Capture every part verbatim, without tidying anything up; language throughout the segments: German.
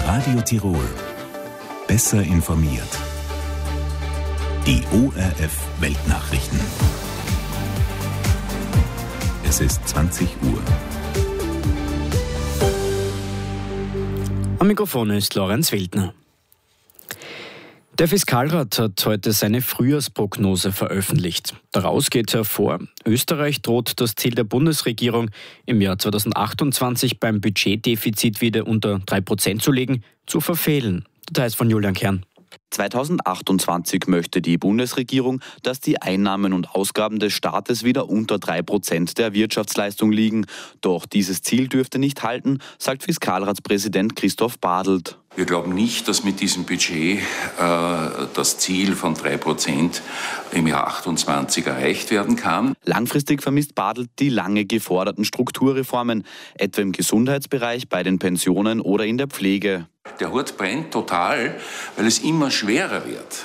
Radio Tirol. Besser informiert. Die O R F Weltnachrichten. Es ist zwanzig Uhr. Am Mikrofon ist Lorenz Wildner. Der Fiskalrat hat heute seine Frühjahrsprognose veröffentlicht. Daraus geht hervor, Österreich droht das Ziel der Bundesregierung, im Jahr zweitausendachtundzwanzig beim Budgetdefizit wieder unter drei Prozent zu legen, zu verfehlen. Details von Julian Kern. zweitausendachtundzwanzig möchte die Bundesregierung, dass die Einnahmen und Ausgaben des Staates wieder unter drei Prozent der Wirtschaftsleistung liegen. Doch dieses Ziel dürfte nicht halten, sagt Fiskalratspräsident Christoph Badelt. Wir glauben nicht, dass mit diesem Budget äh, das Ziel von drei Prozent im Jahr achtundzwanzig erreicht werden kann. Langfristig vermisst Badelt die lange geforderten Strukturreformen, etwa im Gesundheitsbereich, bei den Pensionen oder in der Pflege. Der Hut brennt total, weil es immer schwerer wird,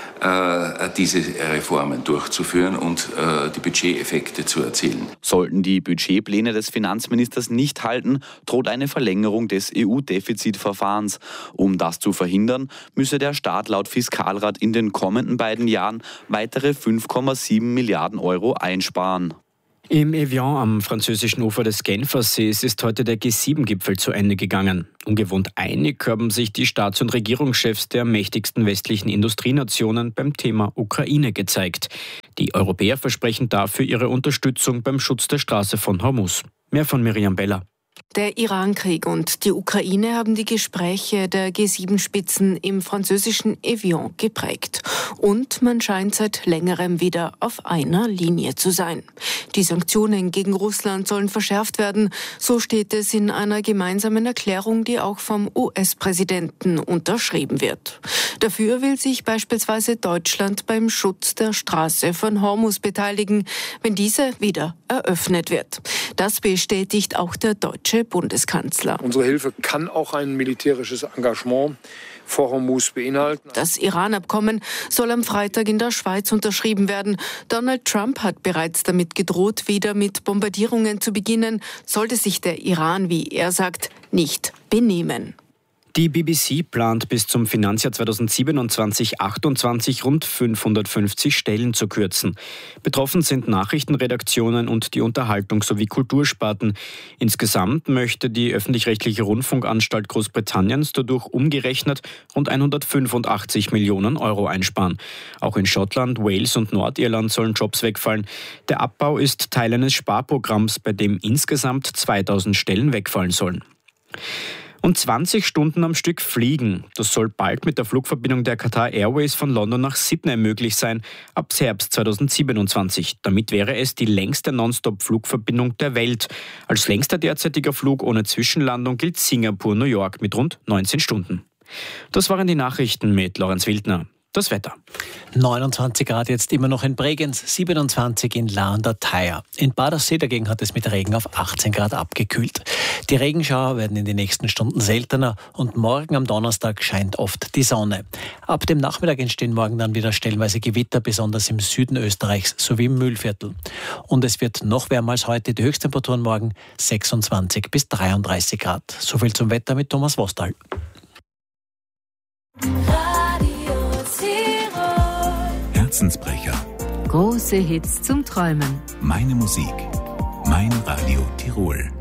äh, diese Reformen durchzuführen und äh, die Budgeteffekte zu erzielen. Sollten die Budgetpläne des Finanzministers nicht halten, droht eine Verlängerung des E U-Defizitverfahrens. Um das zu verhindern, müsse der Staat laut Fiskalrat in den kommenden beiden Jahren weitere fünf Komma sieben Milliarden Euro einsparen. Im Evian am französischen Ufer des Genfersees ist heute der G sieben Gipfel zu Ende gegangen. Ungewohnt einig haben sich die Staats- und Regierungschefs der mächtigsten westlichen Industrienationen beim Thema Ukraine gezeigt. Die Europäer versprechen dafür ihre Unterstützung beim Schutz der Straße von Hormuz. Mehr von Miriam Beller. Der Iran-Krieg und die Ukraine haben die Gespräche der G sieben Spitzen im französischen Evian geprägt. Und man scheint seit längerem wieder auf einer Linie zu sein. Die Sanktionen gegen Russland sollen verschärft werden. So steht es in einer gemeinsamen Erklärung, die auch vom U S-Präsidenten unterschrieben wird. Dafür will sich beispielsweise Deutschland beim Schutz der Straße von Hormuz beteiligen, wenn diese wieder eröffnet wird. Das bestätigt auch der deutsche Bundeskanzler. Unsere Hilfe kann auch ein militärisches Engagement vor Hormuz beinhalten. Das Iran-Abkommen soll am Freitag in der Schweiz unterschrieben werden. Donald Trump hat bereits damit gedroht, wieder mit Bombardierungen zu beginnen, sollte sich der Iran, wie er sagt, nicht benehmen. Die B B C plant bis zum Finanzjahr zweitausendsiebenundzwanzig achtundzwanzig rund fünfhundertfünfzig Stellen zu kürzen. Betroffen sind Nachrichtenredaktionen und die Unterhaltung sowie Kultursparten. Insgesamt möchte die öffentlich-rechtliche Rundfunkanstalt Großbritanniens dadurch umgerechnet rund hundertfünfundachtzig Millionen Euro einsparen. Auch in Schottland, Wales und Nordirland sollen Jobs wegfallen. Der Abbau ist Teil eines Sparprogramms, bei dem insgesamt zweitausend Stellen wegfallen sollen. Und zwanzig Stunden am Stück fliegen. Das soll bald mit der Flugverbindung der Qatar Airways von London nach Sydney möglich sein, ab Herbst zweitausendsiebenundzwanzig. Damit wäre es die längste Nonstop-Flugverbindung der Welt. Als längster derzeitiger Flug ohne Zwischenlandung gilt Singapur-New York mit rund neunzehn Stunden. Das waren die Nachrichten mit Lorenz Wildner. Das Wetter. neunundzwanzig Grad jetzt immer noch in Bregenz, siebenundzwanzig in La an der Thaya. In Badersee dagegen hat es mit Regen auf achtzehn Grad abgekühlt. Die Regenschauer werden in den nächsten Stunden seltener und morgen am Donnerstag scheint oft die Sonne. Ab dem Nachmittag entstehen morgen dann wieder stellenweise Gewitter, besonders im Süden Österreichs sowie im Mühlviertel. Und es wird noch wärmer als heute. Die Höchsttemperaturen morgen sechsundzwanzig bis dreiunddreißig Grad. Soviel zum Wetter mit Thomas Wostal. Herzensbrecher. Große Hits zum Träumen. Meine Musik. Mein Radio Tirol.